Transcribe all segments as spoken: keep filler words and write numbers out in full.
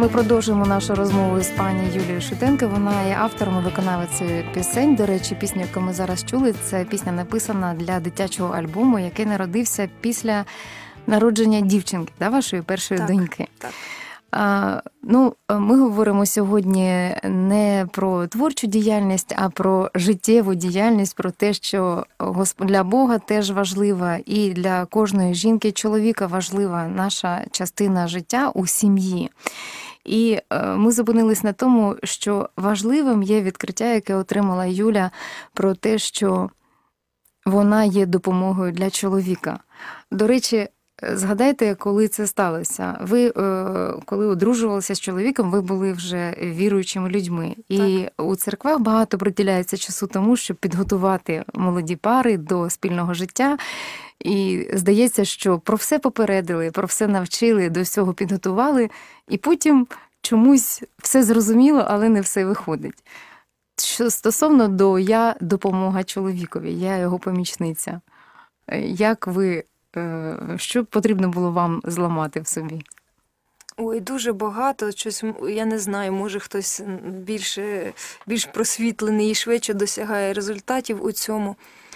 Ми продовжуємо нашу розмову з пані Юлією Шутенко. Вона є автором і виконавицею пісень. До речі, пісня, яку ми зараз чули, це пісня написана для дитячого альбому, який народився після народження дівчинки, да, вашої першої так, доньки. Так. А, ну, ми говоримо сьогодні не про творчу діяльність, а про життєву діяльність, про те, що для Бога теж важлива, і для кожної жінки, чоловіка важлива наша частина життя у сім'ї. І ми зупинились на тому, що важливим є відкриття, яке отримала Юля, про те, що вона є допомогою для чоловіка. До речі, згадайте, коли це сталося. Ви, коли одружувалися з чоловіком, ви були вже віруючими людьми. І так. У церквах багато приділяється часу тому, щоб підготувати молоді пари до спільного життя. І здається, що про все попередили, про все навчили, до всього підготували. І потім чомусь все зрозуміло, але не все виходить. Що стосовно до «я допомога чоловікові», я його помічниця. Як ви... Що потрібно було вам зламати в собі? Ой, дуже багато. Щось, я не знаю, може хтось більше, більш просвітлений і швидше досягає результатів у цьому.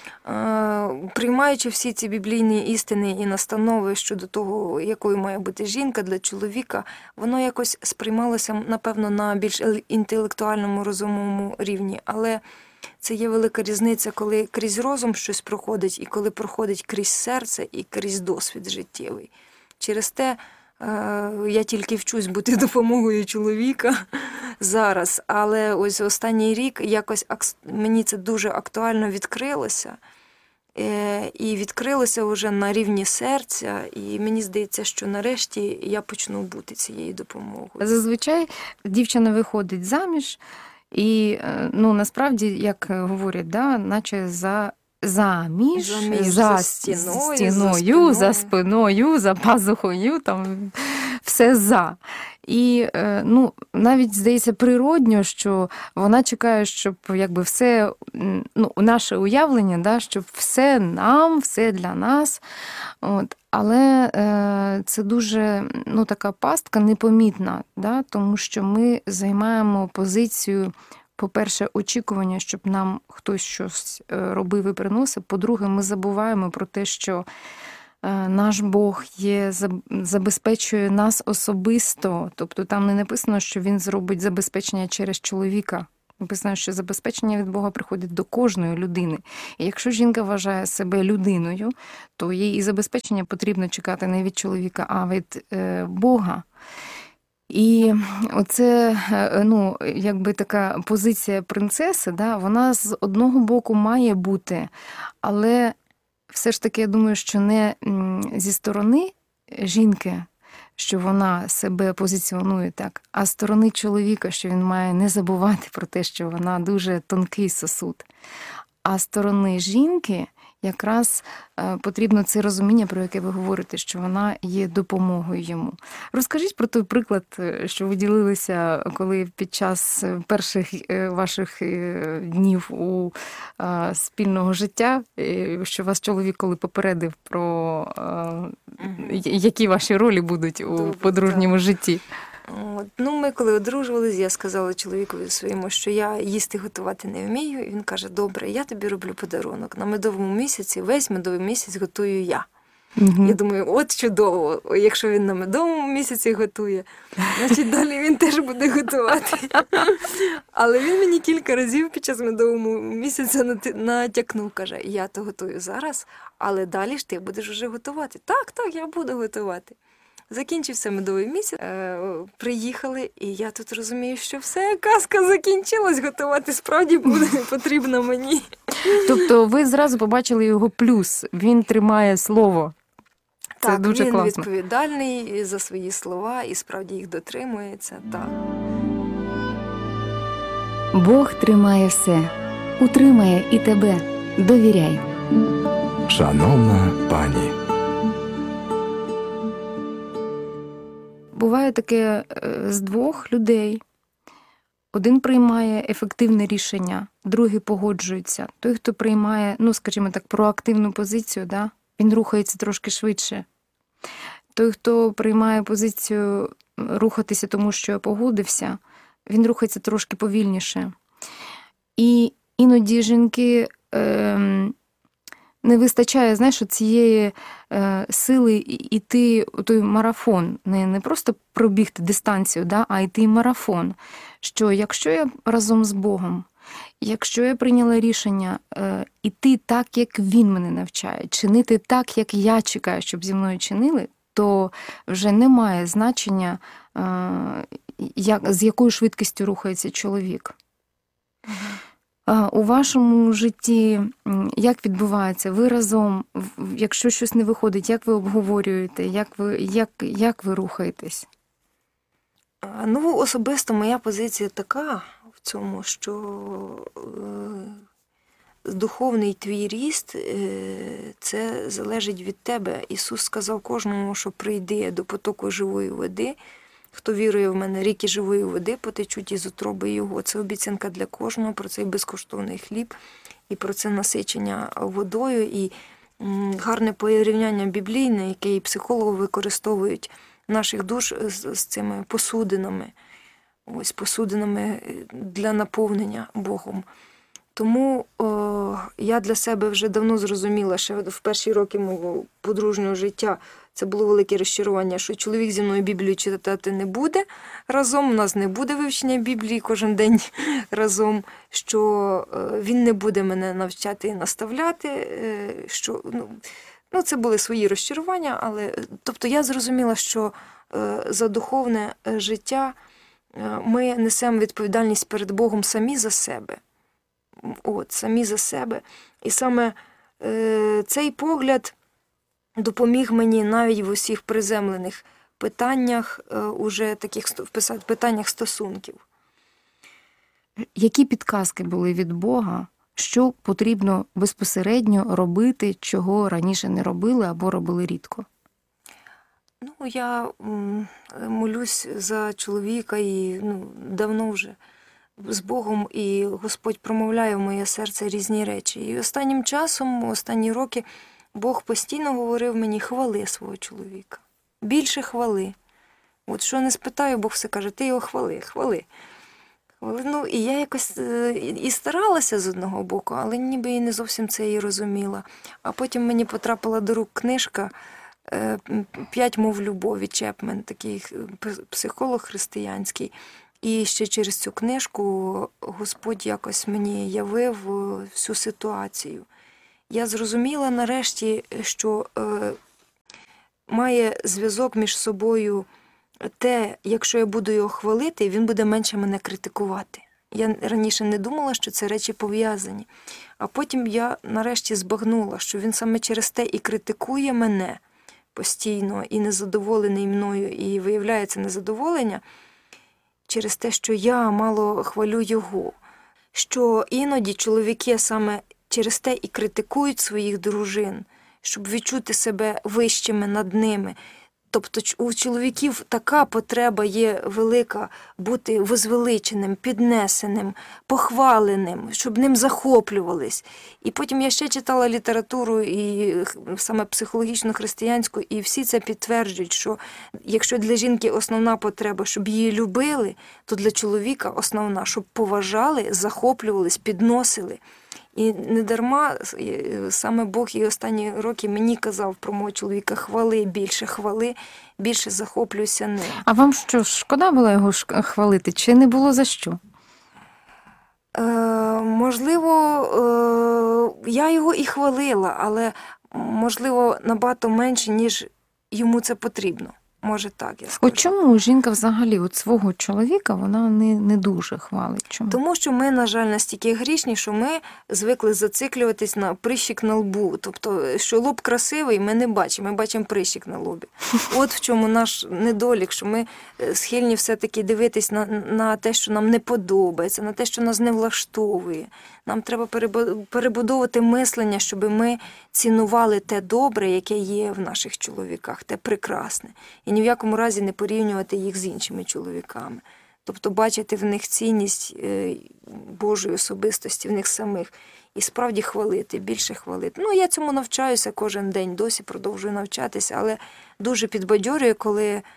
Приймаючи всі ці біблійні істини і настанови щодо того, якою має бути жінка для чоловіка, воно якось сприймалося, напевно, на більш інтелектуальному, розумовому рівні. Але це є велика різниця, коли крізь розум щось проходить, і коли проходить крізь серце і крізь досвід життєвий. Через те е, я тільки вчусь бути допомогою чоловіка зараз, але ось останній рік якось мені це дуже актуально відкрилося. Е, і відкрилося вже на рівні серця, і мені здається, що нарешті я почну бути цією допомогою. Зазвичай дівчина виходить заміж, і, ну, насправді, як говорять, да, наче за заміж, заміж за, за стіною, стіною, за спиною. за спиною, за пазухою, там все за. І, ну, навіть, здається, природньо, що вона чекає, щоб, якби, все, ну, наше уявлення, да, щоб все нам, все для нас. От. Але е, це дуже, ну, така пастка непомітна, да, тому що ми займаємо позицію, по-перше, очікування, щоб нам хтось щось робив і приносив. По-друге, ми забуваємо про те, що наш Бог є, забезпечує нас особисто. Тобто там не написано, що Він зробить забезпечення через чоловіка. Написано, що забезпечення від Бога приходить до кожної людини. І якщо жінка вважає себе людиною, то їй і забезпечення потрібно чекати не від чоловіка, а від е, Бога. І оце, ну, якби така позиція принцеси, да, вона з одного боку має бути, але все ж таки, я думаю, що не зі сторони жінки, що вона себе позиціонує так, а з сторони чоловіка, що він має не забувати про те, що вона дуже тонкий сосуд. А з сторони жінки якраз потрібно це розуміння, про яке ви говорите, що вона є допомогою йому. Розкажіть про той приклад, що ви ділилися, коли під час перших ваших днів у спільного життя, що вас чоловік коли попередив про які ваші ролі будуть у подружньому житті. От, ну, ми коли одружувалися, я сказала чоловікові своєму, що я їсти готувати не вмію. І він каже, добре, я тобі роблю подарунок. На медовому місяці, весь медовий місяць готую я. Угу. Я думаю, от чудово, якщо він на медовому місяці готує, значить далі він теж буде готувати. Але він мені кілька разів під час медового місяця натякнув, каже, я то готую зараз, але далі ж ти будеш вже готувати. Так, так, я буду готувати. Закінчився медовий місяць, е, приїхали, і я тут розумію, що все, казка закінчилась, готувати справді буде потрібно мені. Тобто ви зразу побачили його плюс, він тримає слово. Це так, дуже він класно. Відповідальний за свої слова і справді їх дотримується. Так. Бог тримає все, утримає і тебе. Довіряй. Шановна пані. Буває таке з двох людей. Один приймає ефективне рішення, другий погоджується. Той, хто приймає, ну, скажімо так, проактивну позицію, да, він рухається трошки швидше. Той, хто приймає позицію рухатися, тому що я погодився, він рухається трошки повільніше. І іноді жінки е, не вистачає, знаєш, цієї е, сили йти у той марафон, не, не просто пробігти дистанцію, да, а йти марафон. Що якщо я разом з Богом, якщо я прийняла рішення е, іти так, як Він мене навчає, чинити так, як я чекаю, щоб зі мною чинили, то вже немає значення, е, як, з якою швидкістю рухається чоловік. У вашому житті як відбувається? Ви разом, якщо щось не виходить, як ви обговорюєте, як ви, як, як ви рухаєтесь? Ну, особисто моя позиція така в цьому, що е, духовний твій ріст е, – це залежить від тебе. Ісус сказав кожному, що прийди до потоку живої води. Хто вірує в мене, ріки живої води потечуть із утроби його. Це обіцянка для кожного, про цей безкоштовний хліб і про це насичення водою. І гарне порівняння біблійне, яке і психологи використовують наших душ з, з цими посудинами, ось посудинами для наповнення Богом. Тому о, я для себе вже давно зрозуміла, що в перші роки мого подружнього життя це було велике розчарування, що чоловік зі мною Біблію читати не буде разом, у нас не буде вивчення Біблії кожен день разом, що він не буде мене навчати і наставляти, що, ну, ну це були свої розчарування, але, тобто я зрозуміла, що за духовне життя ми несемо відповідальність перед Богом самі за себе. От, самі за себе. І саме е, цей погляд допоміг мені навіть в усіх приземлених питаннях, е, уже таких питаннях стосунків. Які підказки були від Бога, що потрібно безпосередньо робити, чого раніше не робили або робили рідко? Ну, я м, молюсь за чоловіка і ну, давно вже з Богом, і Господь промовляє в моє серце різні речі. І останнім часом, останні роки, Бог постійно говорив мені: хвали свого чоловіка. Більше хвали. От що не спитаю, Бог все каже: ти його хвали, хвали. хвали. Ну, і я якось і старалася з одного боку, але ніби і не зовсім це і розуміла. А потім мені потрапила до рук книжка «П'ять мов любові» Чепмен, такий психолог християнський. І ще через цю книжку Господь якось мені явив всю ситуацію. Я зрозуміла нарешті, що е, має зв'язок між собою те, якщо я буду його хвалити, він буде менше мене критикувати. Я раніше не думала, що це речі пов'язані. А потім я нарешті збагнула, що він саме через те і критикує мене постійно, і незадоволений мною, і виявляється незадоволення, через те, що я мало хвалю його, що іноді чоловіки саме через те і критикують своїх дружин, щоб відчути себе вищими над ними. Тобто у чоловіків така потреба є велика бути возвеличеним, піднесеним, похваленим, щоб ним захоплювались. І потім я ще читала літературу, і саме психологічну, християнську, і всі це підтверджують, що якщо для жінки основна потреба, щоб її любили, то для чоловіка основна, щоб поважали, захоплювались, підносили. І недарма саме Бог і останні роки мені казав про мого чоловіка: хвали, більше хвали, більше захоплюйся ним. А вам що, шкода було його хвалити, чи не було за що? Е, можливо, е, я його і хвалила, але, можливо, набагато менше, ніж йому це потрібно. Може так, я скажу. От чому жінка взагалі от свого чоловіка вона не, не дуже хвалить? Чому? Тому що ми, на жаль, настільки грішні, що ми звикли зациклюватись на прищик на лбу. Тобто, що лоб красивий, ми не бачимо, ми бачимо прищик на лобі. От в чому наш недолік, що ми схильні все-таки дивитись на, на те, що нам не подобається, на те, що нас не влаштовує. Нам треба перебудовувати мислення, щоб ми цінували те добре, яке є в наших чоловіках, те прекрасне. І ні в якому разі не порівнювати їх з іншими чоловіками. Тобто бачити в них цінність Божої особистості, в них самих. І справді хвалити, більше хвалити. Ну, я цьому навчаюся кожен день, досі продовжую навчатися, але дуже підбадьорює, коли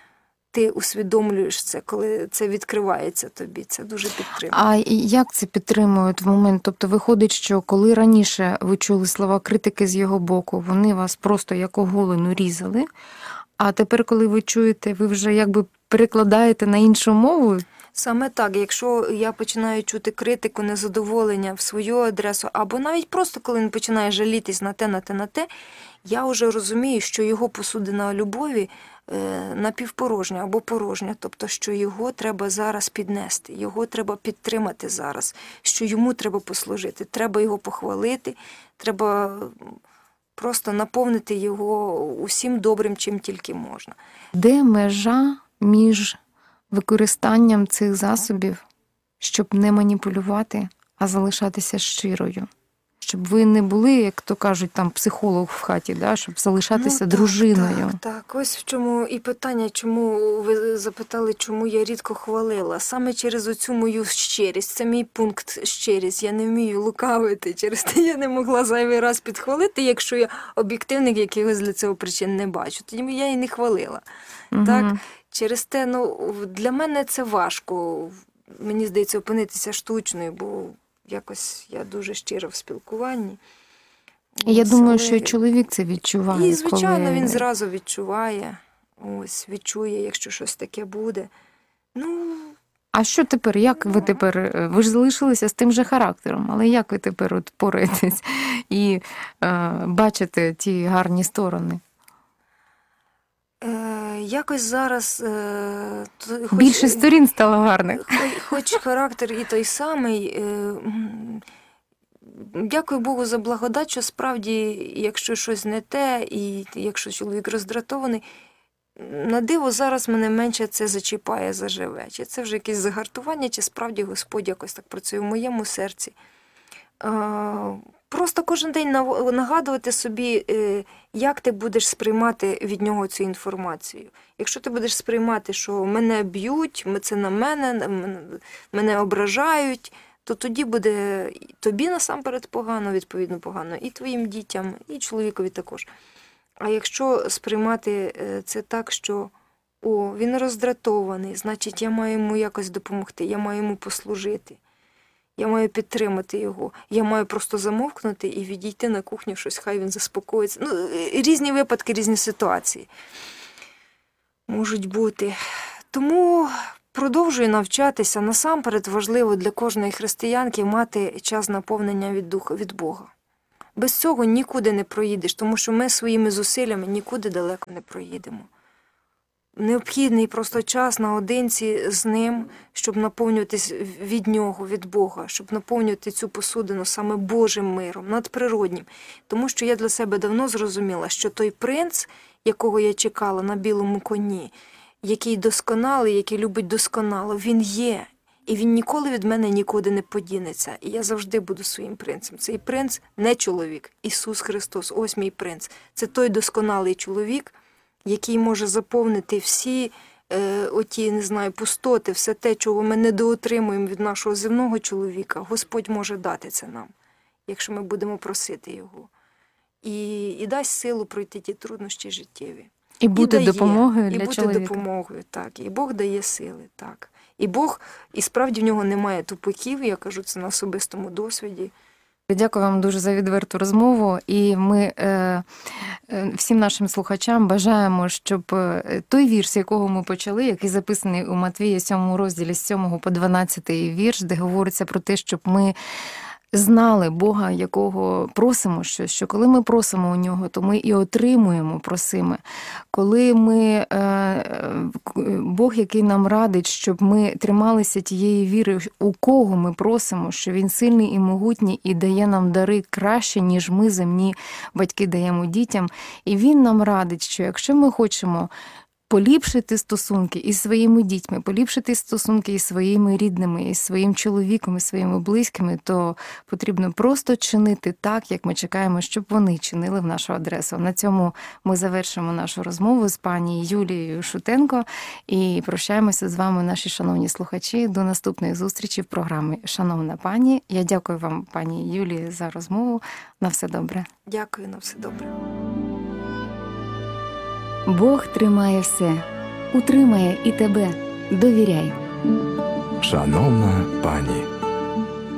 ти усвідомлюєш це, коли це відкривається тобі. Це дуже підтримує. А і як це підтримують в момент? Тобто виходить, що коли раніше ви чули слова критики з його боку, вони вас просто як оголену різали, а тепер, коли ви чуєте, ви вже якби перекладаєте на іншу мову? Саме так, якщо я починаю чути критику, незадоволення в свою адресу, або навіть просто коли він починає жалітись на те, на те, на те, я вже розумію, що його посудина любові е, напівпорожня або порожня, тобто, що його треба зараз піднести, його треба підтримати зараз, що йому треба послужити, треба його похвалити, треба просто наповнити його усім добрим, чим тільки можна. Де межа між використанням цих засобів, щоб не маніпулювати, а залишатися щирою? Щоб ви не були, як то кажуть, там психолог в хаті, да? Щоб залишатися Ну, так, дружиною. Так, так, ось в чому і питання, чому ви запитали, чому я рідко хвалила. Саме через оцю мою щирість, це мій пункт щирість. Я не вмію лукавити, через те я не могла зайвий раз підхвалити, якщо я об'єктивних якихось для цього причин не бачу. Тоді я і не хвалила. Угу. Так? Через те, ну, для мене це важко. Мені здається, опинитися штучною, бо якось я дуже щира в спілкуванні. Я Ось, думаю, але- що чоловік це відчуває. І, звичайно, коли... він зразу відчуває, ось, відчує, якщо щось таке буде. Ну, А що тепер? Як ви тепер? Ви ж залишилися з тим же характером, але як ви тепер от поретесь і е, бачите ті гарні сторони? е, якось зараз... Е, то, хоч, Більше сторін стало гарних. Хоч, хоч характер і той самий, е, м, дякую Богу за благодать, що справді, якщо щось не те, і якщо чоловік роздратований, на диво зараз мене менше це зачіпає, заживе. Чи це вже якесь загартування, чи справді Господь якось так працює в моєму серці. А, просто кожен день нав- нагадувати собі, е, як ти будеш сприймати від нього цю інформацію. Якщо ти будеш сприймати, що мене б'ють, це на мене, на мене- мене ображають, то тоді буде і тобі насамперед погано, відповідно погано, і твоїм дітям, і чоловікові також. А якщо сприймати е, це так, що о, він роздратований, значить я маю йому якось допомогти, я маю йому послужити, я маю підтримати його, я маю просто замовкнути і відійти на кухню, щось, хай він заспокоїться. Ну, е, різні випадки, різні ситуації можуть бути. Тому продовжую навчатися. Насамперед важливо для кожної християнки мати час наповнення від Духа, від Бога. Без цього нікуди не проїдеш, тому що ми своїми зусиллями нікуди далеко не проїдемо. Необхідний просто час наодинці з ним, щоб наповнюватись від нього, від Бога, щоб наповнювати цю посудину саме Божим миром, надприроднім. Тому що я для себе давно зрозуміла, що той принц, якого я чекала на білому коні, який досконалий, який любить досконало, він є. І він ніколи від мене нікуди не подінеться. І я завжди буду своїм принцем. Цей принц не чоловік. Ісус Христос, ось мій принц. Це той досконалий чоловік, який може заповнити всі е, оті, не знаю, пустоти, все те, чого ми недоотримуємо від нашого земного чоловіка. Господь може дати це нам, якщо ми будемо просити Його. І, і дасть силу пройти ті труднощі життєві. І бути дає, допомогою і для бути чоловіка. допомогою, так. І Бог дає сили, так. І Бог, і справді в нього немає тупиків, я кажу це на особистому досвіді. Дякую вам дуже за відверту розмову. І ми е, е, всім нашим слухачам бажаємо, щоб е, той вірш, з якого ми почали, який записаний у Матвія сьомому розділі з сьомого по дванадцятий вірш, де говориться про те, щоб ми знали Бога, якого просимо щось, що коли ми просимо у нього, то ми і отримуємо просиме. Коли ми, Бог, який нам радить, щоб ми трималися тієї віри, у кого ми просимо, що він сильний і могутній і дає нам дари краще, ніж ми, земні батьки, даємо дітям. І він нам радить, що якщо ми хочемо поліпшити стосунки із своїми дітьми, поліпшити стосунки із своїми рідними, із своїм чоловіком, із своїми близькими, то потрібно просто чинити так, як ми чекаємо, щоб вони чинили в нашу адресу. На цьому ми завершимо нашу розмову з пані Юлією Шутенко і прощаємося з вами, наші шановні слухачі. До наступної зустрічі в програмі «Шановна пані». Я дякую вам, пані Юлії, за розмову. На все добре. Дякую, на все добре. Бог тримає все. утримає і тебе. Довіряй. Шановна пані.